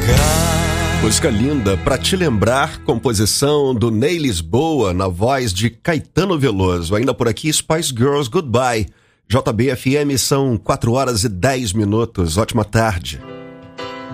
Música linda, Pra Te Lembrar, composição do Ney Lisboa, na voz de Caetano Veloso. Ainda por aqui, Spice Girls, Goodbye. JBFM, são 4 horas e 10 minutos. Ótima tarde.